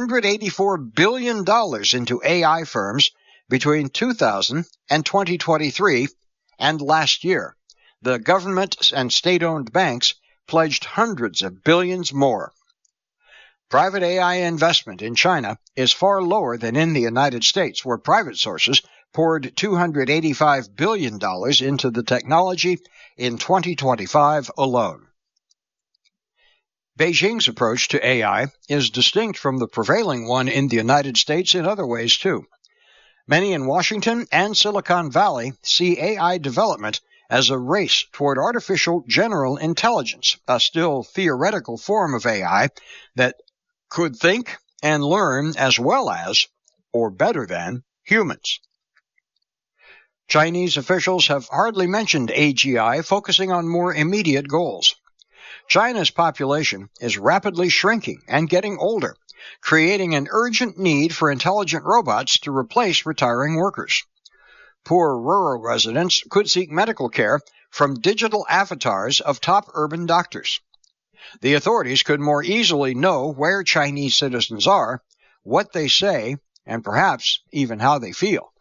$184 billion into AI firms between 2000 and 2023, and last year, the government and state-owned banks pledged hundreds of billions more. Private AI investment in China is far lower than in the United States, where private sources poured $285 billion into the technology in 2025 alone. Beijing's approach to AI is distinct from the prevailing one in the United States in other ways, too. Many in Washington and Silicon Valley see AI development as a race toward artificial general intelligence, a still theoretical form of AI that could think and learn as well as, or better than, humans. Chinese officials have hardly mentioned AGI, focusing on more immediate goals. China's population is rapidly shrinking and getting older, creating an urgent need for intelligent robots to replace retiring workers. Poor rural residents could seek medical care from digital avatars of top urban doctors. The authorities could more easily know where Chinese citizens are, what they say, and perhaps even how they feel.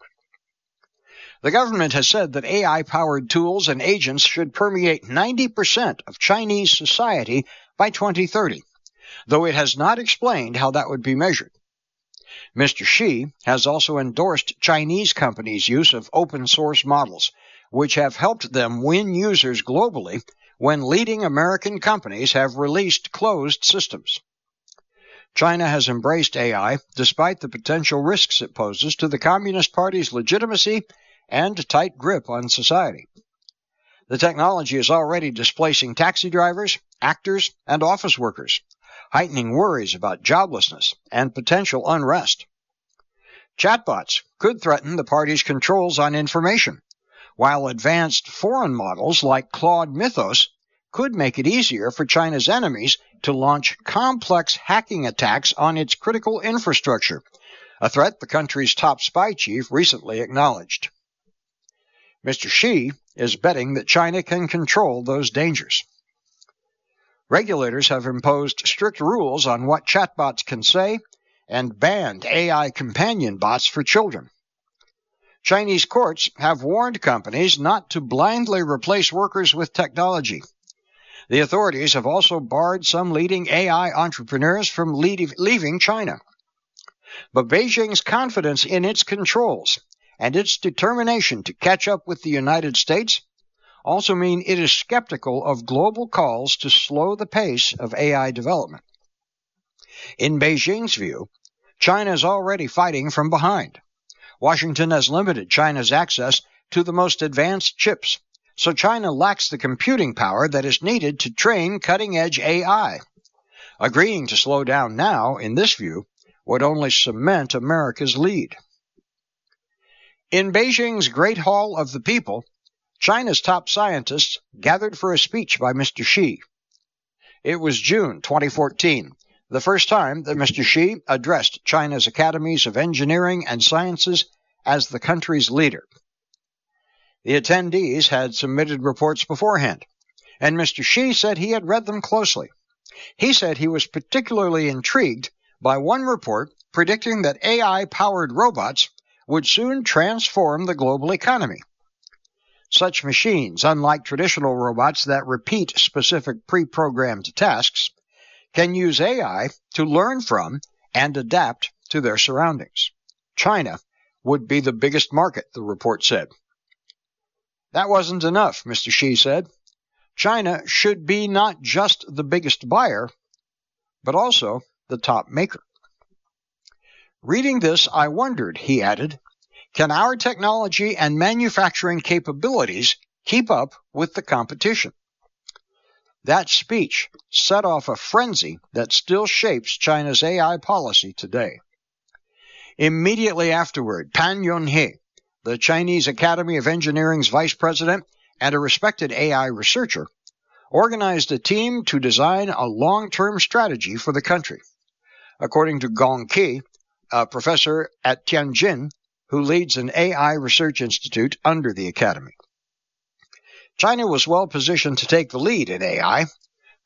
The government has said that AI-powered tools and agents should permeate 90% of Chinese society by 2030, though it has not explained how that would be measured. Mr. Xi has also endorsed Chinese companies' use of open-source models, which have helped them win users globally when leading American companies have released closed systems. China has embraced AI despite the potential risks it poses to the Communist Party's legitimacy and tight grip on society. The technology is already displacing taxi drivers, actors, and office workers, heightening worries about joblessness and potential unrest. Chatbots could threaten the party's controls on information, while advanced foreign models like Claude Mythos could make it easier for China's enemies to launch complex hacking attacks on its critical infrastructure, a threat the country's top spy chief recently acknowledged. Mr. Xi is betting that China can control those dangers. Regulators have imposed strict rules on what chatbots can say and banned AI companion bots for children. Chinese courts have warned companies not to blindly replace workers with technology. The authorities have also barred some leading AI entrepreneurs from leaving China. But Beijing's confidence in its controls and its determination to catch up with the United States also mean it is skeptical of global calls to slow the pace of AI development. In Beijing's view, China is already fighting from behind. Washington has limited China's access to the most advanced chips, so China lacks the computing power that is needed to train cutting-edge AI. Agreeing to slow down now, in this view, would only cement America's lead. In Beijing's Great Hall of the People, China's top scientists gathered for a speech by Mr. Xi. It was June 2014, the first time that Mr. Xi addressed China's academies of engineering and sciences as the country's leader. The attendees had submitted reports beforehand, and Mr. Xi said he had read them closely. He said he was particularly intrigued by one report predicting that AI-powered robots would soon transform the global economy. Such machines, unlike traditional robots that repeat specific pre-programmed tasks, can use AI to learn from and adapt to their surroundings. China would be the biggest market, the report said. That wasn't enough, Mr. Xi said. China should be not just the biggest buyer, but also the top maker. Reading this, I wondered, he added, can our technology and manufacturing capabilities keep up with the competition? That speech set off a frenzy that still shapes China's AI policy today. Immediately afterward, Pan Yunhe, the Chinese Academy of Engineering's vice president and a respected AI researcher, organized a team to design a long-term strategy for the country. According to Gong Qi, a professor at Tianjin who leads an AI research institute under the academy. China was well positioned to take the lead in AI,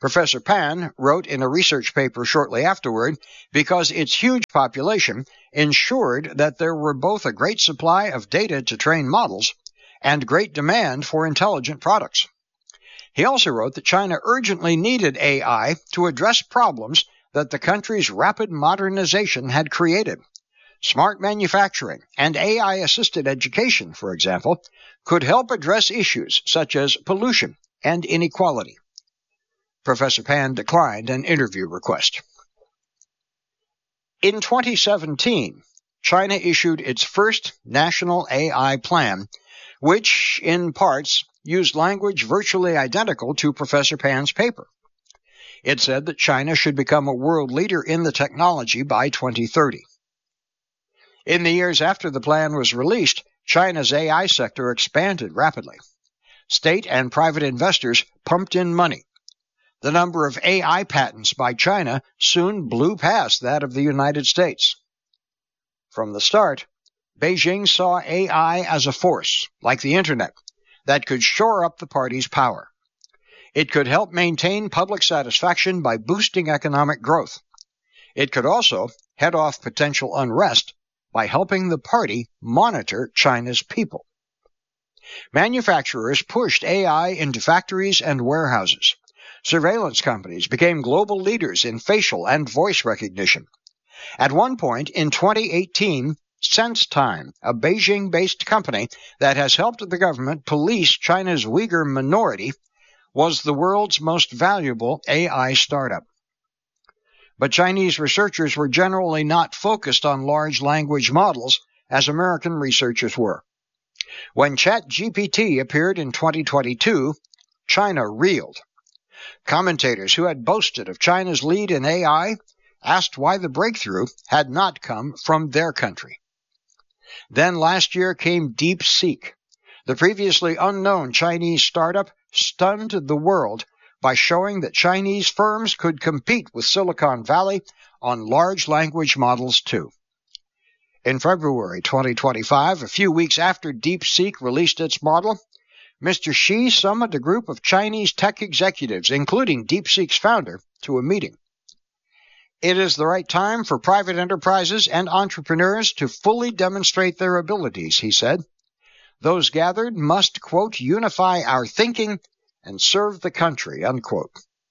Professor Pan wrote in a research paper shortly afterward, because its huge population ensured that there were both a great supply of data to train models and great demand for intelligent products. He also wrote that China urgently needed AI to address problems that the country's rapid modernization had created. Smart manufacturing and AI-assisted education, for example, could help address issues such as pollution and inequality. Professor Pan declined an interview request. In 2017, China issued its first national AI plan, which, in parts, used language virtually identical to Professor Pan's paper. It said that China should become a world leader in the technology by 2030. In the years after the plan was released, China's AI sector expanded rapidly. State and private investors pumped in money. The number of AI patents by China soon blew past that of the United States. From the start, Beijing saw AI as a force, like the Internet, that could shore up the party's power. It could help maintain public satisfaction by boosting economic growth. It could also head off potential unrest by helping the party monitor China's people. Manufacturers pushed AI into factories and warehouses. Surveillance companies became global leaders in facial and voice recognition. At one point in 2018, SenseTime, a Beijing-based company that has helped the government police China's Uyghur minority, was the world's most valuable AI startup. But Chinese researchers were generally not focused on large language models as American researchers were. When ChatGPT appeared in 2022, China reeled. Commentators who had boasted of China's lead in AI asked why the breakthrough had not come from their country. Then last year came DeepSeek. The previously unknown Chinese startup stunned the world by showing that Chinese firms could compete with Silicon Valley on large language models too. In February 2025, a few weeks after DeepSeek released its model, Mr. Xi summoned a group of Chinese tech executives, including DeepSeek's founder, to a meeting. It is the right time for private enterprises and entrepreneurs to fully demonstrate their abilities, he said. Those gathered must, quote, unify our thinking and serve the country, unquote.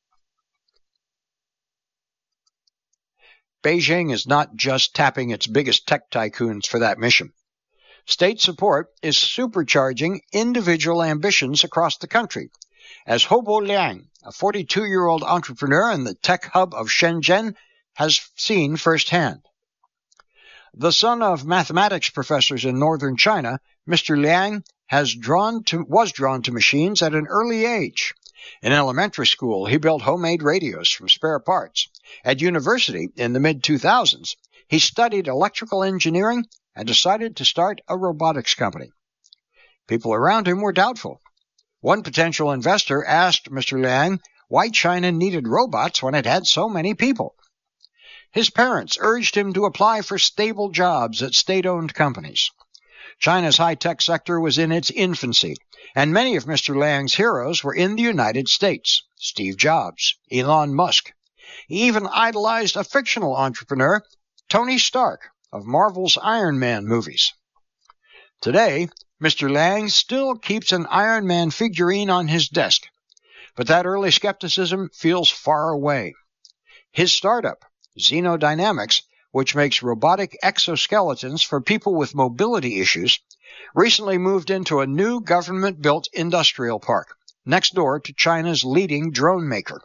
Beijing is not just tapping its biggest tech tycoons for that mission. State support is supercharging individual ambitions across the country, as Hobo Liang, a 42-year-old entrepreneur in the tech hub of Shenzhen, has seen firsthand. The son of mathematics professors in northern China, Mr. Liang was drawn to machines at an early age. In elementary school, he built homemade radios from spare parts. At university in the mid-2000s, he studied electrical engineering and decided to start a robotics company. People around him were doubtful. One potential investor asked Mr. Liang why China needed robots when it had so many people. His parents urged him to apply for stable jobs at state-owned companies. China's high-tech sector was in its infancy, and many of Mr. Liang's heroes were in the United States: Steve Jobs, Elon Musk. He even idolized a fictional entrepreneur, Tony Stark, of Marvel's Iron Man movies. Today, Mr. Liang still keeps an Iron Man figurine on his desk, but that early skepticism feels far away. His startup, Xenodynamics, which makes robotic exoskeletons for people with mobility issues, recently moved into a new government-built industrial park next door to China's leading drone maker.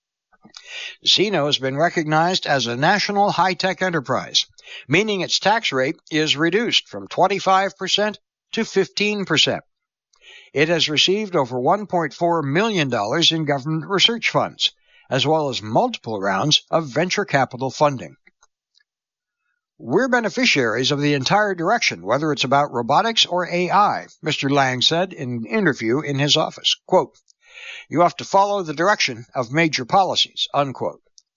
Xeno has been recognized as a national high-tech enterprise, meaning its tax rate is reduced from 25% to 15%. It has received over $1.4 million in government research funds, as well as multiple rounds of venture capital funding. We're beneficiaries of the entire direction, whether it's about robotics or AI, Mr. Liang said in an interview in his office. Quote, "You have to follow the direction of major policies," unquote.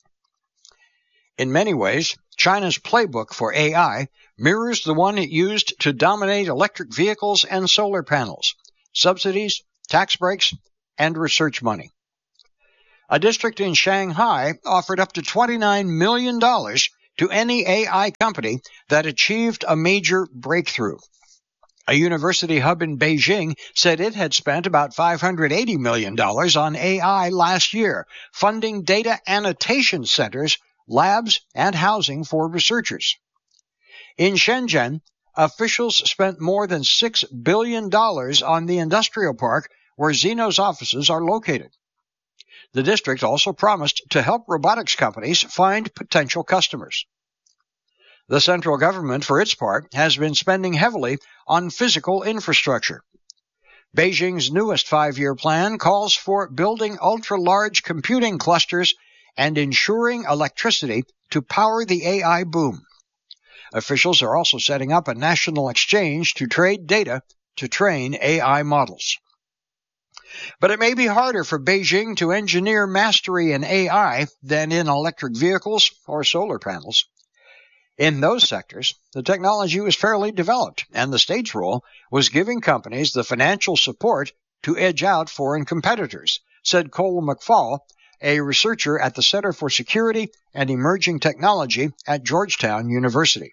In many ways, China's playbook for AI mirrors the one it used to dominate electric vehicles and solar panels, subsidies, tax breaks, and research money. A district in Shanghai offered up to $29 million to any AI company that achieved a major breakthrough. A university hub in Beijing said it had spent about $580 million on AI last year, funding data annotation centers, labs, and housing for researchers. In Shenzhen, officials spent more than $6 billion on the industrial park where Zeno's offices are located. The district also promised to help robotics companies find potential customers. The central government, for its part, has been spending heavily on physical infrastructure. Beijing's newest 5-year plan calls for building ultra-large computing clusters and ensuring electricity to power the AI boom. Officials are also setting up a national exchange to trade data to train AI models. But it may be harder for Beijing to engineer mastery in AI than in electric vehicles or solar panels. In those sectors, the technology was fairly developed, and the state's role was giving companies the financial support to edge out foreign competitors, said Cole McFall, a researcher at the Center for Security and Emerging Technology at Georgetown University.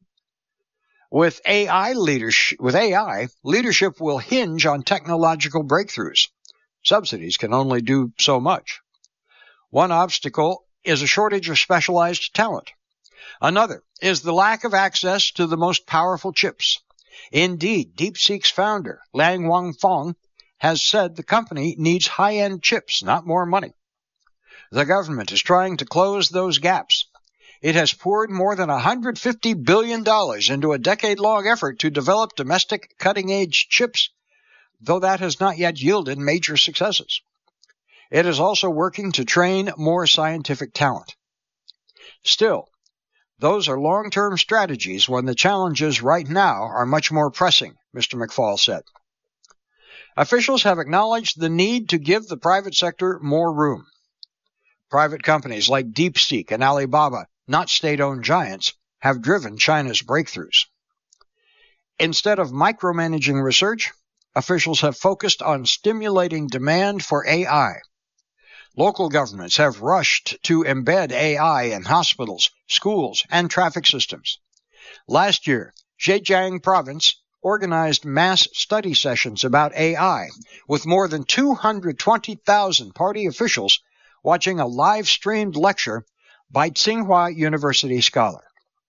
With AI, leadership will hinge on technological breakthroughs. Subsidies can only do so much. One obstacle is a shortage of specialized talent. Another is the lack of access to the most powerful chips. Indeed, DeepSeek's founder, Liang Wangfeng, has said the company needs high-end chips, not more money. The government is trying to close those gaps. It has poured more than $150 billion into a decade-long effort to develop domestic cutting-edge chips, though that has not yet yielded major successes. It is also working to train more scientific talent. Still, those are long-term strategies when the challenges right now are much more pressing, Mr. McFall said. Officials have acknowledged the need to give the private sector more room. Private companies like DeepSeek and Alibaba, not state-owned giants, have driven China's breakthroughs. Instead of micromanaging research, officials have focused on stimulating demand for AI. Local governments have rushed to embed AI in hospitals, schools, and traffic systems. Last year, Zhejiang Province organized mass study sessions about AI, with more than 220,000 party officials watching a live-streamed lecture by Tsinghua University scholar.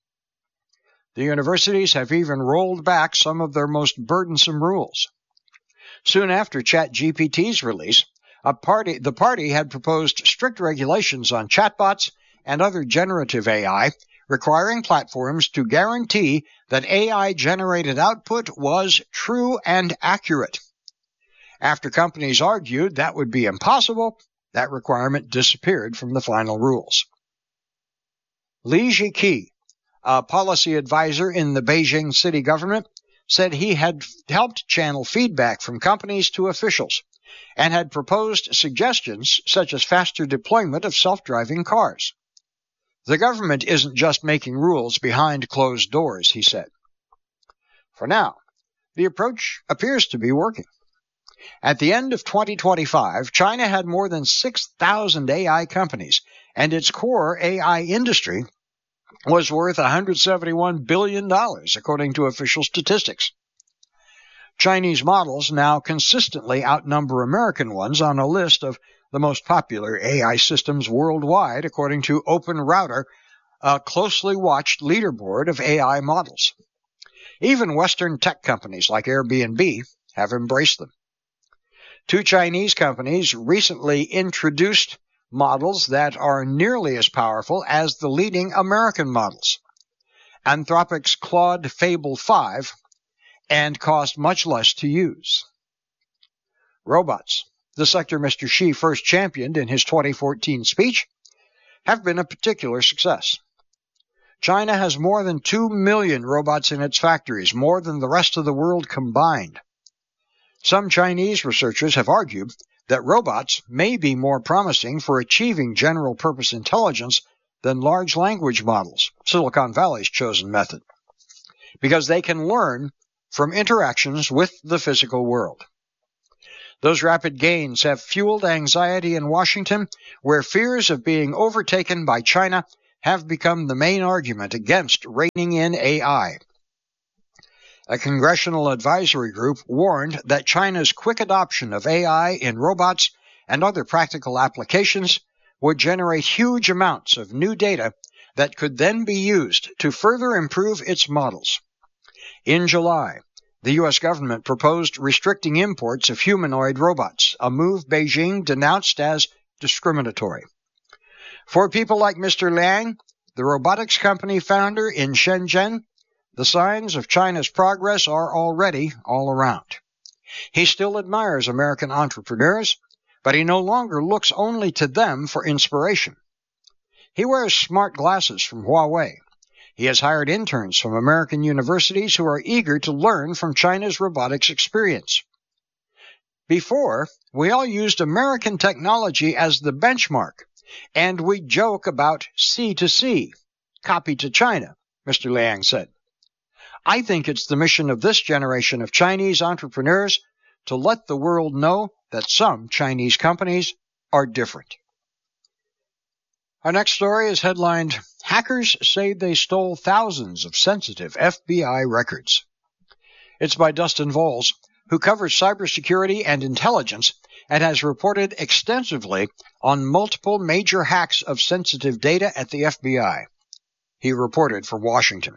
The universities have even rolled back some of their most burdensome rules. Soon after ChatGPT's release, the party had proposed strict regulations on chatbots and other generative AI, requiring platforms to guarantee that AI-generated output was true and accurate. After companies argued that would be impossible, that requirement disappeared from the final rules. Li Zhiqi, a policy advisor in the Beijing city government, said he had helped channel feedback from companies to officials and had proposed suggestions such as faster deployment of self-driving cars. The government isn't just making rules behind closed doors, he said. For now, the approach appears to be working. At the end of 2025, China had more than 6,000 AI companies, and its core AI industry was worth $171 billion, according to official statistics. Chinese models now consistently outnumber American ones on a list of the most popular AI systems worldwide, according to OpenRouter, a closely watched leaderboard of AI models. Even Western tech companies like Airbnb have embraced them. 2 Chinese companies recently introduced models that are nearly as powerful as the leading American models. Anthropic's Claude Fable 5 and cost much less to use. Robots, the sector Mr. Xi first championed in his 2014 speech, have been a particular success. China has more than 2 million robots in its factories, more than the rest of the world combined. Some Chinese researchers have argued that robots may be more promising for achieving general-purpose intelligence than large language models, Silicon Valley's chosen method, because they can learn from interactions with the physical world. Those rapid gains have fueled anxiety in Washington, where fears of being overtaken by China have become the main argument against reining in AI. A congressional advisory group warned that China's quick adoption of AI in robots and other practical applications would generate huge amounts of new data that could then be used to further improve its models. In July, the U.S. government proposed restricting imports of humanoid robots, a move Beijing denounced as discriminatory. For people like Mr. Liang, the robotics company founder in Shenzhen, the signs of China's progress are already all around. He still admires American entrepreneurs, but he no longer looks only to them for inspiration. He wears smart glasses from Huawei. He has hired interns from American universities who are eager to learn from China's robotics experience. Before, we all used American technology as the benchmark, and we joke about C2C, copy to China, Mr. Liang said. I think it's the mission of this generation of Chinese entrepreneurs to let the world know that some Chinese companies are different. Our next story is headlined, Hackers Say They Stole Thousands of Sensitive FBI Records. It's by Dustin Voles, who covers cybersecurity and intelligence and has reported extensively on multiple major hacks of sensitive data at the FBI. He reported from Washington.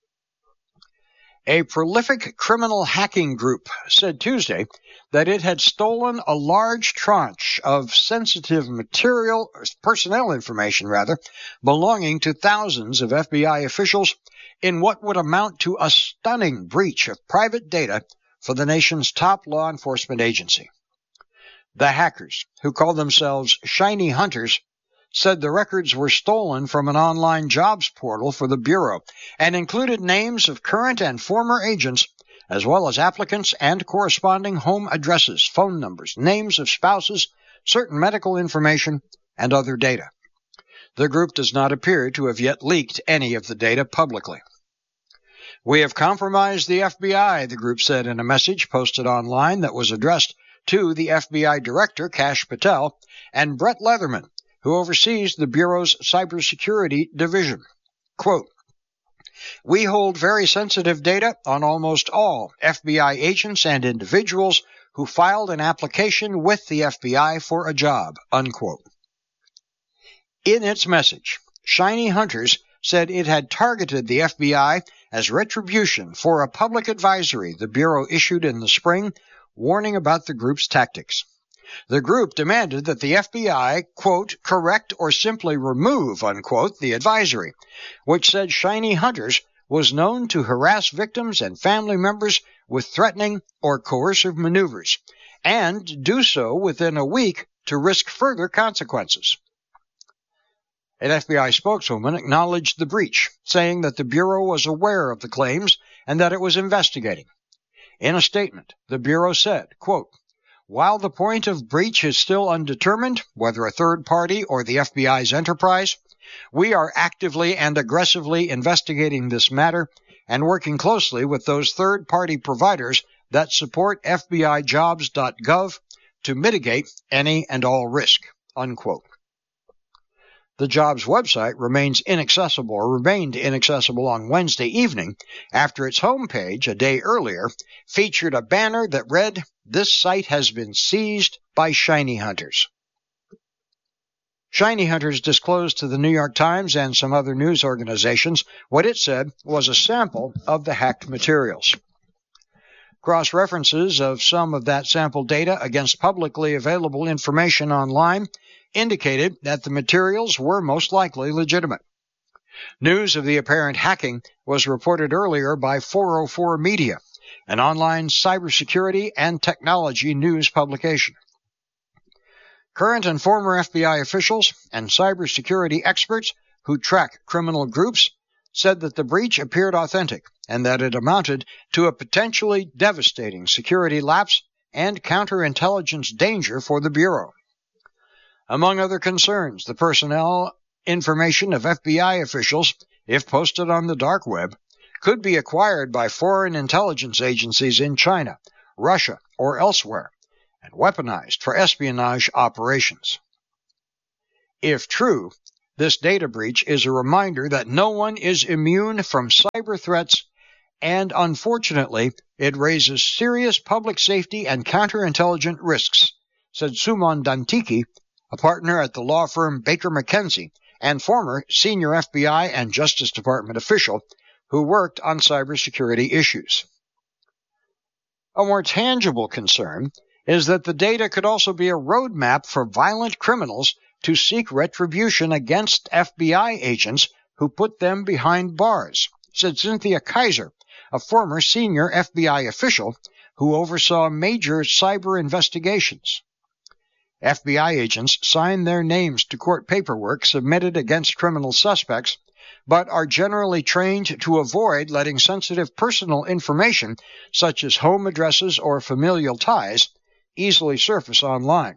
A prolific criminal hacking group said Tuesday that it had stolen a large tranche of sensitive personnel information, belonging to thousands of FBI officials in what would amount to a stunning breach of private data for the nation's top law enforcement agency. The hackers, who call themselves Shiny Hunters, said the records were stolen from an online jobs portal for the Bureau and included names of current and former agents, as well as applicants and corresponding home addresses, phone numbers, names of spouses, certain medical information, and other data. The group does not appear to have yet leaked any of the data publicly. We have compromised the FBI, the group said in a message posted online that was addressed to the FBI Director, Kash Patel, and Brett Leatherman, who oversees the Bureau's cybersecurity division. Quote, we hold very sensitive data on almost all FBI agents and individuals who filed an application with the FBI for a job, unquote. In its message, Shiny Hunters said it had targeted the FBI as retribution for a public advisory the Bureau issued in the spring, warning about the group's tactics. The group demanded that the FBI, quote, correct or simply remove, unquote, the advisory, which said Shiny Hunters was known to harass victims and family members with threatening or coercive maneuvers, and do so within a week to risk further consequences. An FBI spokeswoman acknowledged the breach, saying that the Bureau was aware of the claims and that it was investigating. In a statement, the Bureau said, quote, while the point of breach is still undetermined, whether a third party or the FBI's enterprise, we are actively and aggressively investigating this matter and working closely with those third-party providers that support FBIJobs.gov to mitigate any and all risk, unquote. The jobs website remained inaccessible on Wednesday evening after its homepage a day earlier featured a banner that read, this site has been seized by Shiny Hunters. Shiny Hunters disclosed to the New York Times and some other news organizations what it said was a sample of the hacked materials. Cross-references of some of that sample data against publicly available information online indicated that the materials were most likely legitimate. News of the apparent hacking was reported earlier by 404 Media, an online cybersecurity and technology news publication. Current and former FBI officials and cybersecurity experts who track criminal groups said that the breach appeared authentic and that it amounted to a potentially devastating security lapse and counterintelligence danger for the Bureau. Among other concerns, the personnel information of FBI officials, if posted on the dark web, could be acquired by foreign intelligence agencies in China, Russia, or elsewhere, and weaponized for espionage operations. If true, this data breach is a reminder that no one is immune from cyber threats, and unfortunately, it raises serious public safety and counterintelligence risks, said Suman Dantiki, a partner at the law firm Baker McKenzie and former senior FBI and Justice Department official who worked on cybersecurity issues. A more tangible concern is that the data could also be a roadmap for violent criminals to seek retribution against FBI agents who put them behind bars, said Cynthia Kaiser, a former senior FBI official who oversaw major cyber investigations. FBI agents sign their names to court paperwork submitted against criminal suspects, but are generally trained to avoid letting sensitive personal information, such as home addresses or familial ties, easily surface online.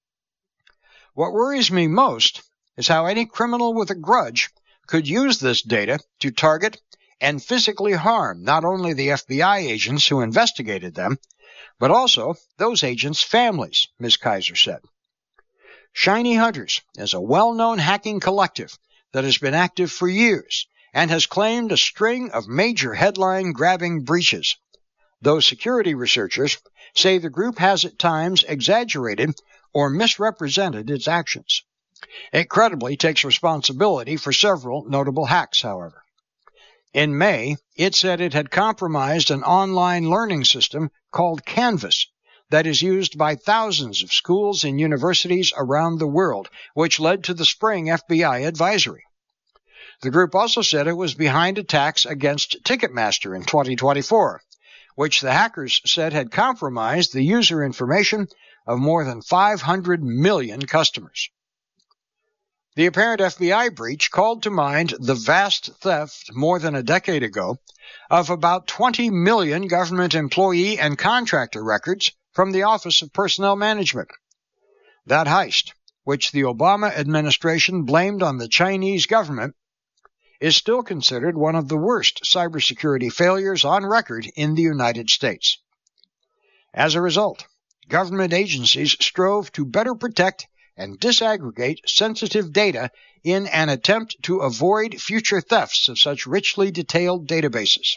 What worries me most is how any criminal with a grudge could use this data to target and physically harm not only the FBI agents who investigated them, but also those agents' families, Ms. Kaiser said. Shiny Hunters is a well-known hacking collective that has been active for years and has claimed a string of major headline-grabbing breaches, though security researchers say the group has at times exaggerated or misrepresented its actions. It credibly takes responsibility for several notable hacks, however. In May, it said it had compromised an online learning system called Canvas that is used by thousands of schools and universities around the world, which led to the spring FBI advisory. The group also said it was behind attacks against Ticketmaster in 2024, which the hackers said had compromised the user information of more than 500 million customers. The apparent FBI breach called to mind the vast theft more than a decade ago of about 20 million government employee and contractor records from the Office of Personnel Management. That heist, which the Obama administration blamed on the Chinese government, is still considered one of the worst cybersecurity failures on record in the United States. As a result, government agencies strove to better protect and disaggregate sensitive data in an attempt to avoid future thefts of such richly detailed databases.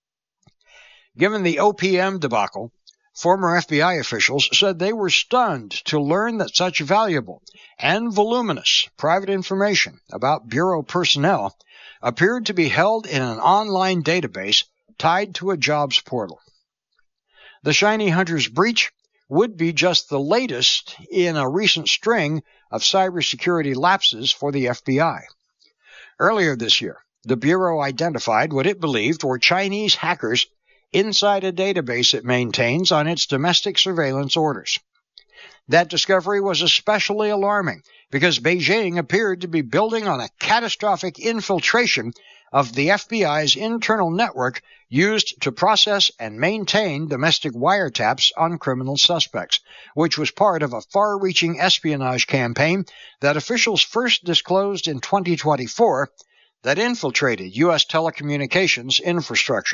Given the OPM debacle, former FBI officials said they were stunned to learn that such valuable and voluminous private information about Bureau personnel appeared to be held in an online database tied to a jobs portal. The Shiny Hunters breach would be just the latest in a recent string of cybersecurity lapses for the FBI. Earlier this year, the Bureau identified what it believed were Chinese hackers inside a database it maintains on its domestic surveillance orders. That discovery was especially alarming because Beijing appeared to be building on a catastrophic infiltration of the FBI's internal network used to process and maintain domestic wiretaps on criminal suspects, which was part of a far-reaching espionage campaign that officials first disclosed in 2024 that infiltrated U.S. telecommunications infrastructure.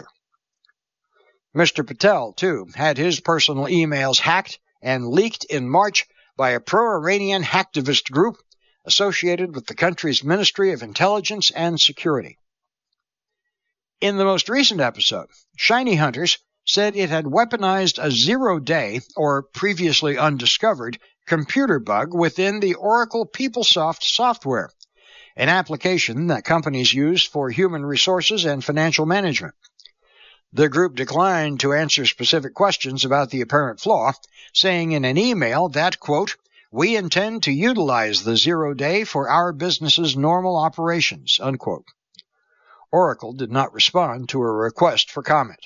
Mr. Patel, too, had his personal emails hacked and leaked in March by a pro-Iranian hacktivist group associated with the country's Ministry of Intelligence and Security. In the most recent episode, Shiny Hunters said it had weaponized a zero-day, or previously undiscovered, computer bug within the Oracle PeopleSoft software, an application that companies use for human resources and financial management. The group declined to answer specific questions about the apparent flaw, saying in an email that, quote, "We intend to utilize the zero-day for our business's normal operations," unquote. Oracle did not respond to a request for comment.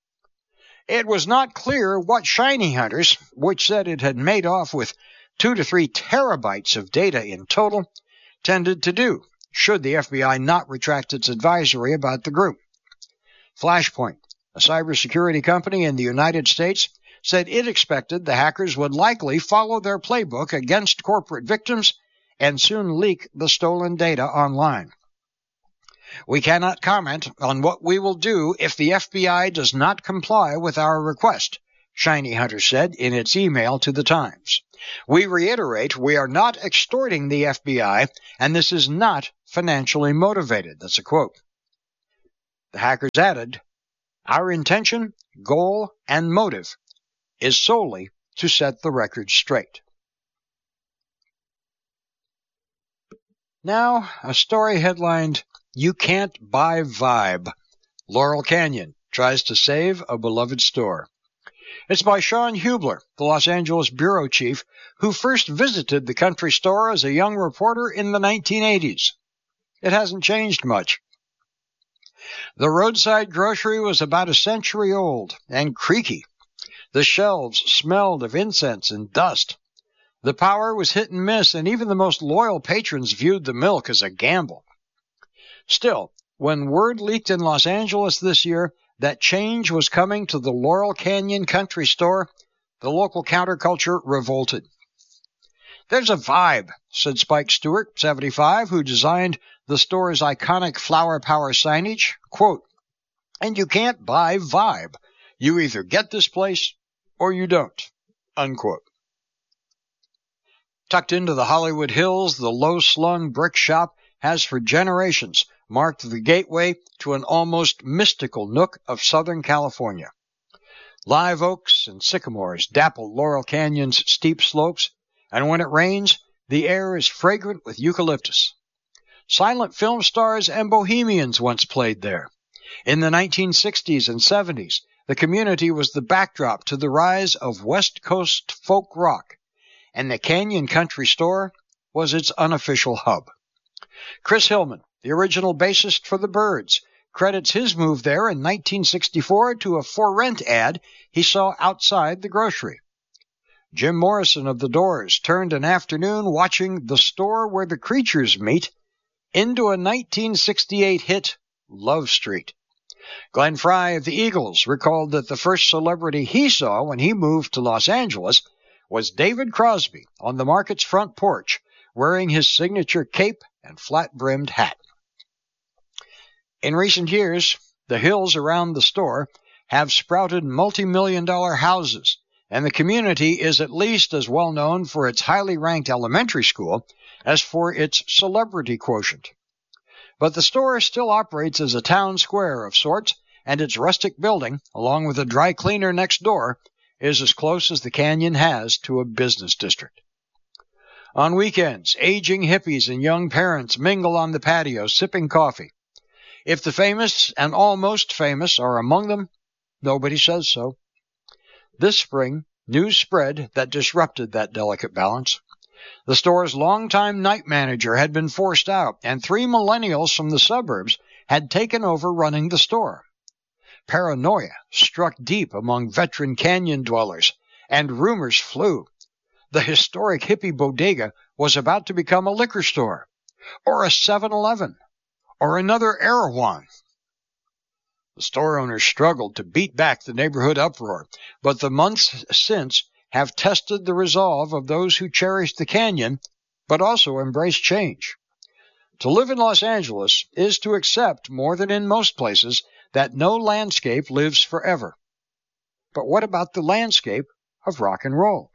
It was not clear what Shiny Hunters, which said it had made off with 2 to 3 terabytes of data in total, tended to do, should the FBI not retract its advisory about the group. Flashpoint, a cybersecurity company in the United States, said it expected the hackers would likely follow their playbook against corporate victims and soon leak the stolen data online. "We cannot comment on what we will do if the FBI does not comply with our request," Shiny Hunter said in its email to the Times. We reiterate we are not extorting the FBI, and this is not financially motivated. That's a quote. The hackers added, our intention, goal, and motive is solely to set the record straight. Now, a story headlined, You Can't Buy Vibe. Laurel Canyon tries to save a beloved store. It's by Sean Hubler, the Los Angeles bureau chief, who first visited the country store as a young reporter in the 1980s. It hasn't changed much. The roadside grocery was about a century old and creaky. The shelves smelled of incense and dust. The power was hit and miss, and even the most loyal patrons viewed the milk as a gamble. Still, when word leaked in Los Angeles this year that change was coming to the Laurel Canyon Country Store, the local counterculture revolted. There's a vibe, said Spike Stewart, 75, who designed the store's iconic flower power signage. Quote, and you can't buy vibe. You either get this place or you don't. Unquote. Tucked into the Hollywood Hills, the low-slung brick shop has for generations marked the gateway to an almost mystical nook of Southern California. Live oaks and sycamores dapple Laurel Canyon's steep slopes, and when it rains, the air is fragrant with eucalyptus. Silent film stars and bohemians once played there. In the 1960s and 70s, the community was the backdrop to the rise of West Coast folk rock, and the Canyon Country Store was its unofficial hub. Chris Hillman, the original bassist for the Byrds, credits his move there in 1964 to a for rent ad he saw outside the grocery. Jim Morrison of the Doors turned an afternoon watching The Store Where the Creatures Meet into a 1968 hit, Love Street. Glenn Frey of the Eagles recalled that the first celebrity he saw when he moved to Los Angeles was David Crosby on the market's front porch, wearing his signature cape and flat-brimmed hat. In recent years, the hills around the store have sprouted multi-million-dollar houses, and the community is at least as well known for its highly ranked elementary school as for its celebrity quotient. But the store still operates as a town square of sorts, and its rustic building, along with a dry cleaner next door, is as close as the canyon has to a business district. On weekends, aging hippies and young parents mingle on the patio, sipping coffee. If the famous and almost famous are among them, nobody says so. This spring, news spread that disrupted that delicate balance. The store's longtime night manager had been forced out, and 3 millennials from the suburbs had taken over running the store. Paranoia struck deep among veteran canyon dwellers, and rumors flew. The historic hippie bodega was about to become a liquor store, or a 7-Eleven, or another Erewhon. The store owners struggled to beat back the neighborhood uproar, but the months since have tested the resolve of those who cherish the canyon, but also embrace change. To live in Los Angeles is to accept, more than in most places, that no landscape lives forever. But what about the landscape of rock and roll?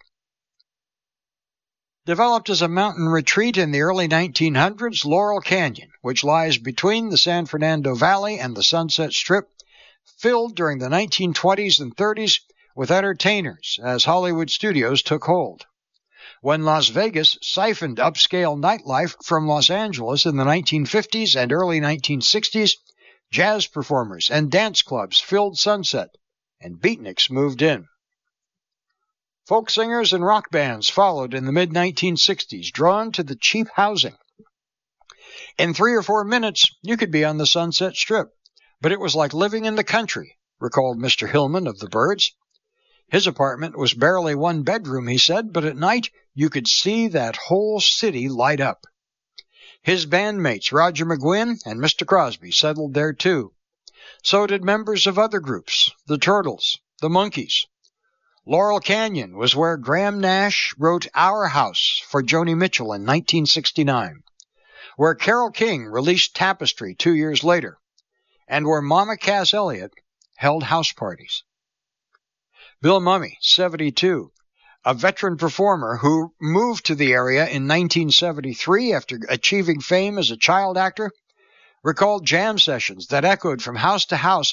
Developed as a mountain retreat in the early 1900s, Laurel Canyon, which lies between the San Fernando Valley and the Sunset Strip, filled during the 1920s and 30s with entertainers as Hollywood studios took hold. When Las Vegas siphoned upscale nightlife from Los Angeles in the 1950s and early 1960s, jazz performers and dance clubs filled Sunset, and beatniks moved in. Folk singers and rock bands followed in the mid-1960s, drawn to the cheap housing. In 3 or 4 minutes, you could be on the Sunset Strip, but it was like living in the country, recalled Mr. Hillman of the Byrds. His apartment was barely 1 bedroom, he said, but at night you could see that whole city light up. His bandmates, Roger McGuinn and Mr. Crosby, settled there too. So did members of other groups, the Turtles, the Monkees. Laurel Canyon was where Graham Nash wrote Our House for Joni Mitchell in 1969, where Carole King released Tapestry 2 years later, and where Mama Cass Elliot held house parties. Bill Mumy, 72, a veteran performer who moved to the area in 1973 after achieving fame as a child actor, recalled jam sessions that echoed from house to house